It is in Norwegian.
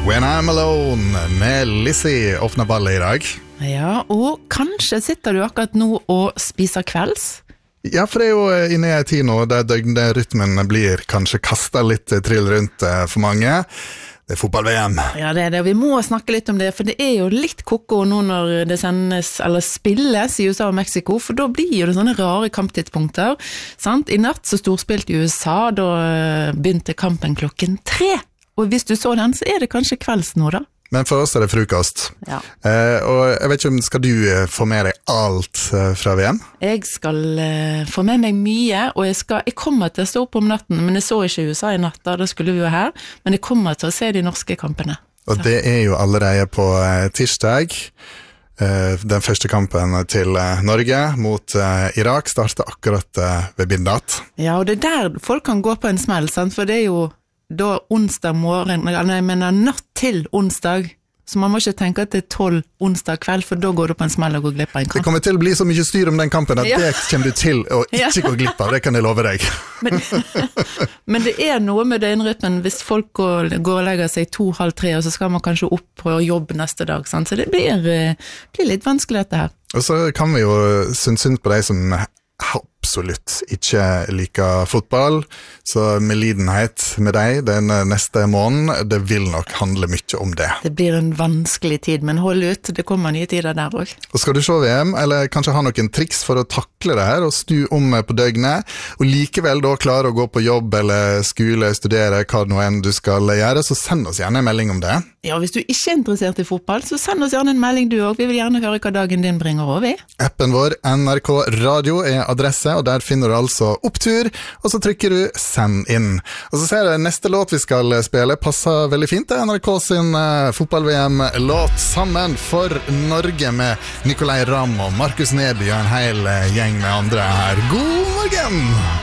When I'm Alone med Lizzie åpner ballet I dag. Ja, og kanskje sitter du akkurat nå og spiser kvelds? Ja, for det jo inne I en tid nå der døgnrytmen blir kanskje kastet litt trill rundt for mange. Det fotball-VM. Ja, det det. Vi må snakke litt om det, for det jo litt koko nå når det sendes, eller spilles I USA og Mexico, for da blir jo det sånne rare kamptidspunkter. Sant? I natt så storspilte USA, da begynte kampen 3:00. Og hvis du så den, så det kanskje kvelds nå da. Men for oss det frokost. Ja. Og jeg vet ikke om skal du få med deg alt fra VM? Jeg skal få med meg mye, og jeg kommer til å stå opp om natten, men jeg så ikke USA I natt, da skulle vi jo her, men jeg kommer til å se de norske kampene. Og det jo allerede på tirsdag. Den første kampen til Norge mot Irak starter akkurat ved midnatt. Ja, og det der folk kan gå på en smell, sant? For det jo da onsdag morgen, nei, jeg mener natt til onsdag, så man må ikke tenke at det 12 onsdag kveld, for da går du på en smell og går glipp av en kamp. Det kommer til å bli så mye styr om den kampen at det kommer du til å ikke gå glipp av, det kan jeg love deg. Men det noe med døgnrytmen, hvis folk går og legger seg 2:30, og så skal man kanskje opp på jobb neste dag, sant? Så det blir litt vanskelig dette her. Og så kan vi jo synes synd på deg som absolutt ikke liker fotball, så med lidenhet med deg den neste måneden, det vil nok handle mye om det. Det blir en vanskelig tid, men hold ut, det kommer nye tider der også. Og skal du se VM, eller kanskje ha noen triks for å takle det her, og stu om på døgnet, og likevel da klare å gå på jobb, eller skole, studere, hva nå enn du skal gjøre, så send oss gjerne en melding om det. Ja, hvis du ikke interessert I fotball, så send oss gjerne en melding du også. Vi vil gjerne høre hva dagen din bringer over. Appen vår, NRK Radio, adresse, og der finner du altså opptur, og så trykker du send inn. Og så ser jeg neste låt vi skal spille passer veldig fint til NRK sin fotball-VM-låt Sammen for Norge med Nicolai Ramm og Markus Neby og en hel gjeng med andre her. God morgen!